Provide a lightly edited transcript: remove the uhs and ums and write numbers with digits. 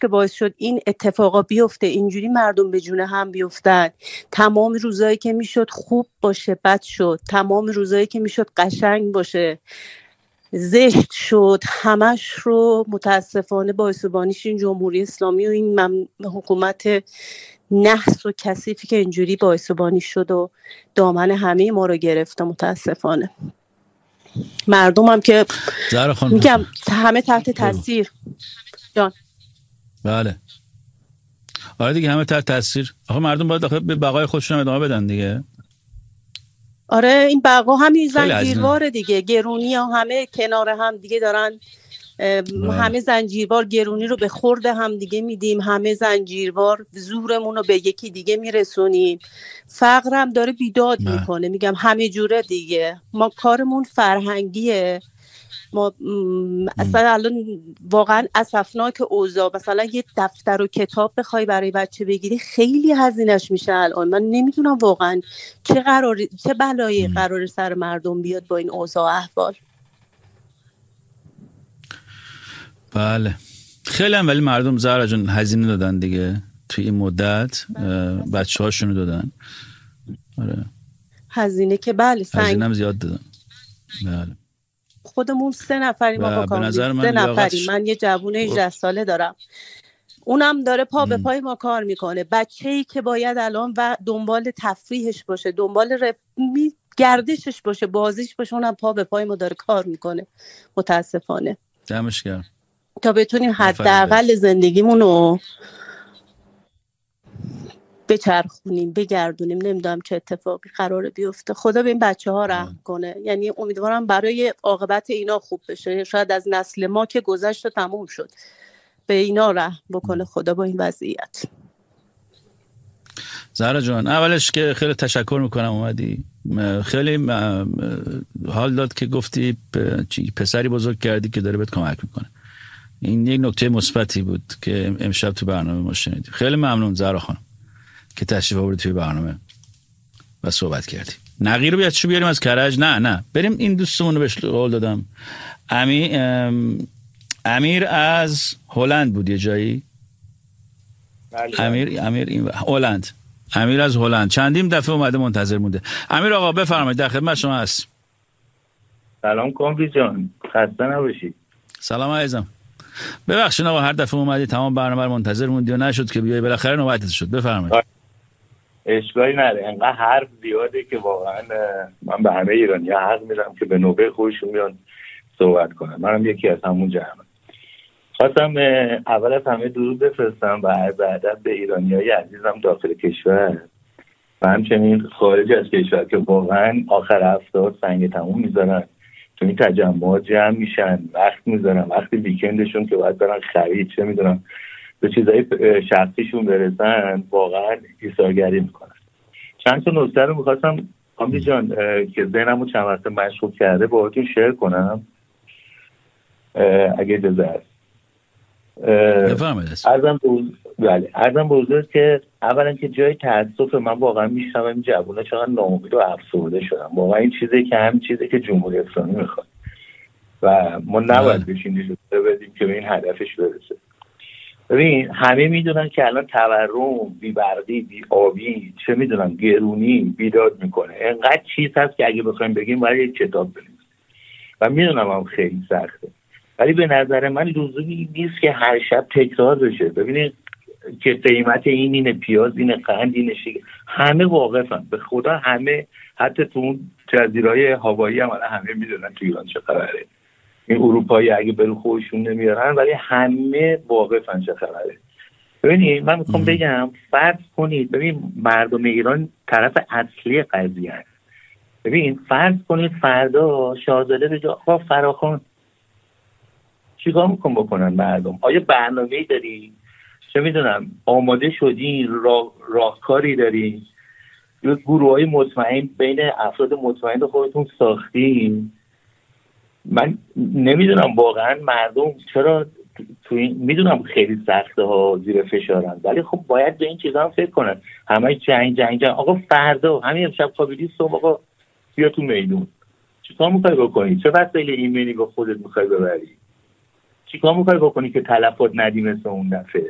که باعث شد این اتفاقا بیفته، اینجوری مردم به جون هم بیفتن. تمام روزایی که میشد خوب باشه بد شد، تمام روزایی که میشد قشنگ باشه زشت شد، همش رو متاسفانه باعث بانیش این جمهوری اسلامی و این حکومت نحس و کثیفی که اینجوری باعث بانی شد و دامن همه ما رو گرفته. متاسفانه مردم هم که میگم همه تحت تاثیر. جان بله آره دیگه، همه تحت تاثیر. آخه مردم باید به بقای خودشون ادامه بدن دیگه. آره این بقا همین زنجیروار دیگه، گرونی ها همه کنار هم دیگه دارن. همه زنجیروار گرونی رو به خورد هم دیگه میدیم، همه زنجیروار زورمون رو به یکی دیگه میرسونیم. فقر هم داره بیداد میکنه. میگم همه جوره دیگه. ما کارمون فرهنگیه. ما اصلا الان واقعا اسفناک اوضاع. مثلا یه دفتر و کتاب بخوای برای بچه بگیری خیلی هزینه‌اش میشه الان. من نمیدونم واقعا چه بلایی قراره سر مردم بیاد با این اوضاع احوال. بله خیلی هم، ولی مردم زهرا جان هزینه دادن دیگه توی این مدت. بچه هاشونو دادن. آره هزینه که بله هزینه هم زیاد دادن. بله خودمون 3 نفریم ما با کامبیز 3 نفریم. من یه جوونه 18 ساله دارم، اونم داره پا به پای ما کار میکنه. بچه‌ای که باید الان و دنبال تفریحش باشه، دنبال گردشش باشه، بازیش باشه، اونم پا به پای ما داره کار میکنه. متاسفانه دمش گرم تا بتونیم حداقل زندگیمون رو بچرخونیم بگردونیم. نمیدونم چه اتفاقی قراره بیفته. خدا به این بچه ها رحم کنه. یعنی امیدوارم برای عاقبت اینا خوب بشه. شاید از نسل ما که گذشت و تموم شد به اینا رحم بکنه خدا با این وضعیت. زهرا جان اولش که خیلی تشکر میکنم اومدی. خیلی حال داد که گفتی پسری بزرگ کردی که داره بهت کمک میکنه. این یک نکته مثبتی بود که امشب تو برنامه ما شنیدیم. خیلی ممنون زهرا خانم که تشریف آوردی توی برنامه و صحبت کردی. نقی رو بیاریم از کرج. نه بریم این دوستمون رو بهش قول دادم. امیر از هلند بود یه جایی. امیر این هلند. امیر از هلند چندیم دفعه اومده منتظر مونده. امیر آقا بفرمایید، در خدمت شما هست. سلام کامبیز جان، خسته نباشید. سلام عزیزم. ببخشید آقا هر دفعه اومدی تمام برنامه رو منتظر موندی و نشد که بیای، بالاخره نوبتت شد. بفرمایید. اشکالی نداره، انقدر حرف زیاده که واقعا من به همه ایرانی‌ها حق میدم که به نوبه خودشون میان صحبت کنن. منم یکی از همون جمعم. خواستم اول از همه درود بفرستم و عرض ادب به ایرانیای عزیزم داخل کشور و همچنین خارج از کشور که واقعا آخر هفته سنگ تموم میذارن تو این تجمعات جمع میشن، وقت میذارن، وقتی ویکندشون که باید برن خرید چه میدونم به چیزای شخصیشون برسن، واقعا ایثارگری میکنن. چند تا نکته رو میخواستم کامبیز جان که ذهنمو چند وقت مشغول کرده باهاتون شیر کنم اگه اجازه هست. عرضم به حضور که اولا که جای تاسف من واقعا میشنم این جوونا چقدر ناامید و افسرده شدن. واقعا این چیزی که هم چیزی که جمهوری اسلامی میخواد و ما نباید بشین بدیم که به این هدفش برسه. ببین همه میدونن که الان تورم، بی برقی، بی آبی، چه میدونم گرونی بیداد میکنه. انقدر چیز هست که اگه بخوایم بگیم باید یک کتاب بنویسیم و میدونم هم خیلی سخته، ولی به نظر من لزومی نیست که هر شب تکرار بشه. ببینید که قیمت اینه، پیاز اینه، قند اینه، همه واقفن به خدا، همه حتی تو اون جزیرهای هاوایی هم همه میدونن تو ایران چه خبره. این اروپایی اگه برو خودشون نمیارن ولی همه واقفن چه خبره. ببینید من میخوام بگم فرض کنید، ببین مردم ایران طرف اصلی قضیه هست. ببین فرض کنید فردا شاهزاده به جا آقا فراخوان چیکار میخوام بکنن مردم؟ آیا برنامه‌ای داری؟ چه میدونم آماده شدی؟ راهکاری داری؟ یا گروه‌های مطمئن بین افراد مطمئن خودتون ساختین؟ من نمیدونم واقعا مردم چرا تو این، میدونم خیلی سخته ها، زیر فشارن، ولی خب باید به این چیزا هم فکر کنن. همه جنگ آقا فردا همین امشب خوابیدی صبح آقا بیا تو میدون. چیکار میخوای بکنی؟ چه وسایل ایمنی با خودت میخوای ببری؟ چیکار میخوای بکنی که تلفات ندی مثل اون دفعه؟